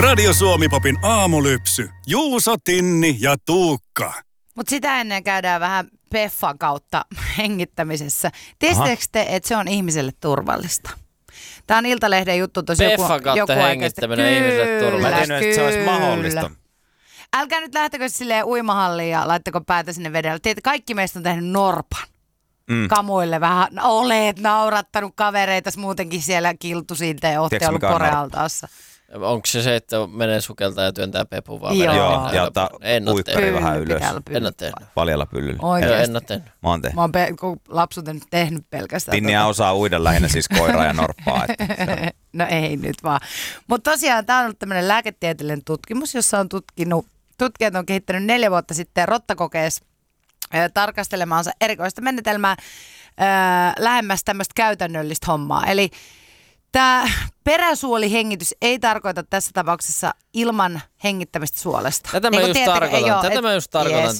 Radio Suomi-popin aamulypsy. Juuso, Tinni ja Tuukka. Mutta sitä ennen käydään vähän Peffan kautta hengittämisessä. Tiesittekö te, että se on ihmiselle turvallista? Tämä on Iltalehden juttu tosi Peffan kautta hengittäminen on ihmiselle turvallista. Mä tiedän, että se olisi mahdollista. Älkää nyt lähtekö silleen uimahalliin ja laittako päätä sinne vedellä. Tiedätte, kaikki meistä on tehnyt norpan. Kamuille vähän, olet naurattanut kavereita muutenkin siellä kiltusilta ja ootte ollut korealtaassa. Onko se, että menee sukeltaa ja työntää pepun vaan? Joo, ja ottaa uikkari vähän ylös. En ole tehnyt. Paljalla pyllyllä. Oikeasti. En ole tehnyt. Mä oon tehnyt. Mä oon lapsuuden tehnyt pelkästään. Tinniä osaa uida lähinnä siis koiraa ja norppaa. No ei nyt vaan. Mutta tosiaan tämä on ollut tämmöinen lääketieteellinen tutkimus, jossa on tutkijat on kehittänyt 4 vuotta sitten rottakokeessa tarkastelemaansa erikoista menetelmää lähemmäs tämmöistä käytännöllistä hommaa. Eli tämä peräsuolihengitys ei tarkoita tässä tapauksessa ilman hengittämistä suolesta. Tätä mä just tarkoitan.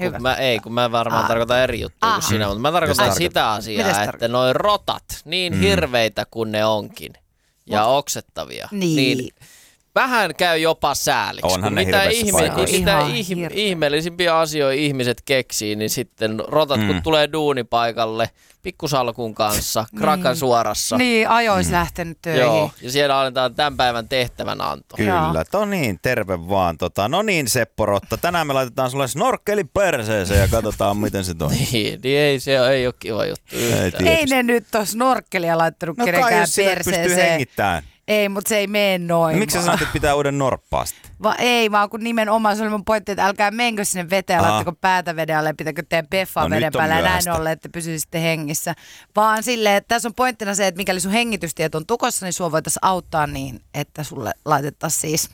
Kun mä varmaan tarkoitan eri juttua kuin sinä, mutta mä tarkoitan sitä asiaa, että noi rotat, niin hirveitä kuin ne onkin, ja oksettavia, niin vähän käy jopa sääliksi. Onhan ne mitä ihmeellisimpiä asioita ihmiset keksii, niin sitten rotat, kun tulee duunipaikalle pikkusalkun kanssa, krakan suorassa. Niin, ajois lähtenyt töihin. Joo, ja siellä annetaan tämän päivän tehtävänanto. Kyllä, niin, terve vaan. No niin, Seppo Rotta, tänään me laitetaan sulle snorkkeli perseeseen ja katsotaan, miten se toimii. Niin ei, se ei ole kiva juttu yhtään. Ei ne nyt ole snorkkelia laittanut kenenkään perseeseen. No kai jos pystyy hengittämään. Ei, mutta se ei mene noin. Miksi sä sanoit, että pitää uuden norppaa sitten? Ei, vaan kun nimenomaan se oli mun pointti, että älkää menkö sinne veteen, laittako päätä veden alle, pitääkö teidän Peffaa veden päällä ja näin ollen, että pysyisitte hengissä. Vaan silleen, että tässä on pointtina se, että mikäli sun hengitystiet on tukossa, niin sua voitaisiin auttaa niin, että sulle laitettaisiin siis.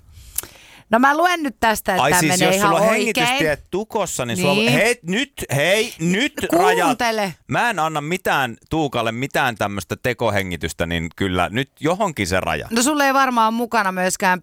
No mä luen nyt tästä, että tämä menee ihan oikein. Ai siis, jos sulla on hengitystiet tukossa, niin nyt kuuntele. Rajat. Mä en anna Tuukalle mitään tämmöistä tekohengitystä, niin kyllä nyt johonkin se raja. No sulla ei varmaan mukana myöskään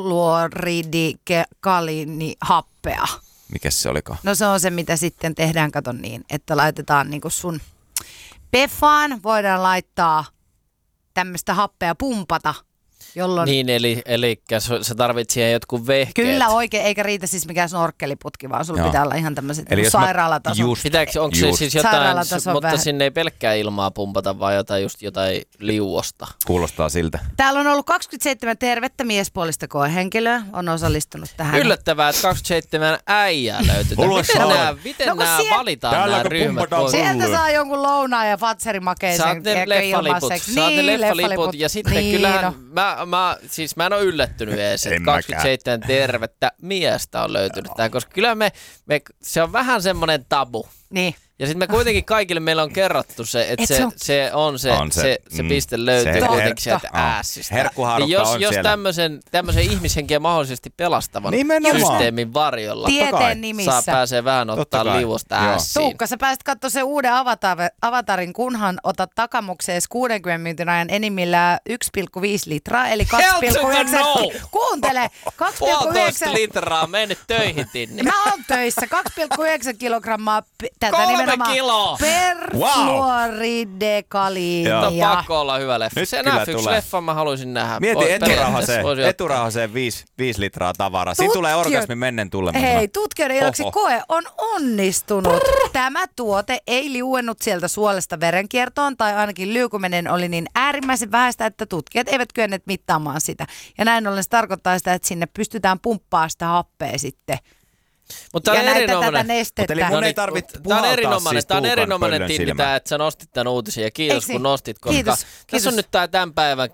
perfluoridikalinihappea. Mikäs se oliko? No se on se, mitä sitten tehdään, kato niin, että laitetaan niinku sun Peffaan, voidaan tämmöistä happea pumpata. Jolloin... Niin, eli sä tarvitset siihen jotkut vehkeet. Kyllä oikein, eikä riitä siis mikään snorkkeliputki, vaan sulla pitää olla ihan tämmöiset sairaalatason. Onko se siis jotain, mutta sinne ei pelkkää ilmaa pumpata, vaan jotain liuosta? Kuulostaa siltä. Täällä on ollut 27 tervettä miespuolista koehenkilöä, on osallistunut tähän. Yllättävää, että 27 äijää löytyy. Miten nämä valitaan nämä ryhmät? Sieltä saa jonkun lounaan ja fatserimakeisen ilmaiseksi. Saat ne leffaliput ja sitten kyllähän mä en ole yllättynyt edes, että 27 tervettä miestä on löytynyt tähän, koska kyllä se on vähän semmoinen tabu. Niin. Ja sitten me kuitenkin kaikille meillä on kerrottu se, että se piste löytyy kuitenkin sieltä äässistä. Herkkuhaarukka on jos siellä. tämmöisen ihmishenkiä mahdollisesti pelastavan systeemin varjolla tieteen nimissä pääsee vähän ottaa liuosta äässiin. Tuukka, sä pääset katsoa sen uuden avatarin, kunhan otat takamukseen 60 minuutin ajan enimmillään 1,5 litraa, eli 2,9. Kuuntele, 2,9 litraa mennyt töihin, Tinni. Mä oon töissä, 2,9 kilogrammaa tätä 3 kiloa! Perfluoridekaliinia. No pakko olla hyvä leffa. Se yksi leffa mä haluaisin nähdä. Mieti eturauhaseen 5 litraa tavaraa. Siinä tulee orgasmi mennen tulemaan. Hei, tutkijoiden iloksi koe on onnistunut. Tämä tuote ei liuennut sieltä suolesta verenkiertoon, tai ainakin liukuminen oli niin äärimmäisen vähäistä, että tutkijat eivät kyenneet mittaamaan sitä. Ja näin ollen se tarkoittaa sitä, että sinne pystytään pumppaamaan sitä happea sitten. Mutta tämä on erinomainen. Tämä on erinomainen Tinni, että sä nostit tämän uutisen ja kiitos kun nostit, koska tässä on nyt tämä tämän päivän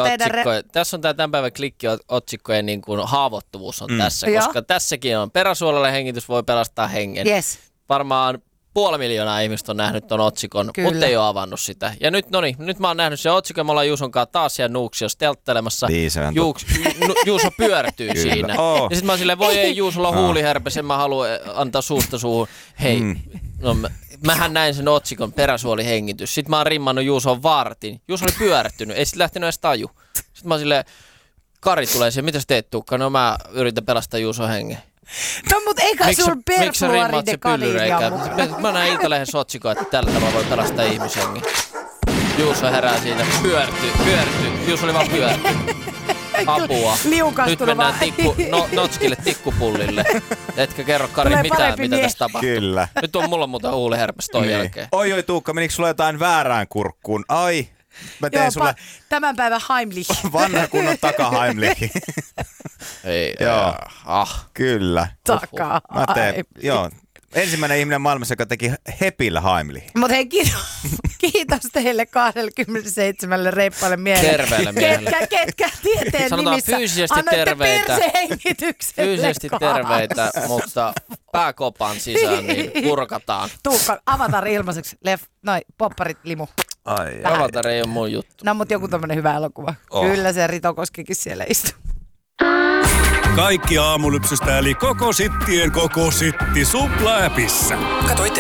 klikkiotsikkojen niin kuin haavoittuvuus on tässä, koska tässäkin on peräsuolainen hengitys voi pelastaa hengen. Yes. Varmaan 500 000 ihmistä on nähnyt ton otsikon, mutta ei ole avannut sitä. Ja nyt mä oon nähnyt sen otsikon, me ollaan Juuson kanssa taas siellä Nuuksiossa telttelemassa. Juuso pyörtyy siinä. Ja sit mä oon silleen, voi ei Juusolla on huuliherpes, en mä halua antaa suusta suuhun. Hei, mähän näin sen otsikon, peräsuolihengitys. Sit mä oon rimmannut Juuson vartin. Juuso oli pyörtynyt, ei sit lähtenyt edes taju. Sit mä oon silleen, Kari tulee siihen, mitä sä teet Tuukka? No mä yritän pelastaa Juuson hengen. No mut eikä sul perfluoridekaliinia. Mä näin Iltalehdessä otsikoa, että tällä tavalla voi pelastaa ihmisen. Juuso herää siitä, pyörtyy. Juuso oli vaan pyörtynyt. Apua. Nyt mennään Notskille tikkupullille. Etkä kerro Kari mitään, mitä tässä tapahtuu. Kyllä. Nyt on mulla muuten huuliherpes ton jälkeen. Oi Tuukka, menikö sulla jotain väärään kurkkuun? Ai. Mä tein sulle tämän päivän Heimlich. Vanha kunnon taka-Heimlich. Ei, Kyllä. Taka-Heimlich. Ensimmäinen ihminen maailmassa, joka teki hepillä Heimlich. Mutta hei, kiitos teille 27 reippaalle miehelle. Terveelle miehelle. Ketkä tieteen sanotaan nimissä fyysisesti terveitä. Fyysisesti terveitä, mutta pääkopan sisään niin kurkataan. Tuukka, Avatar ilmaiseksi. Popparit limu. Avatar ei ole mun juttu. No, mutta joku tämmönen hyvä elokuva. Kyllä se Rito Koskikin siellä istuu. Kaikki Aamulypsystä eli koko sittien koko sitti Supla-appissa. Kato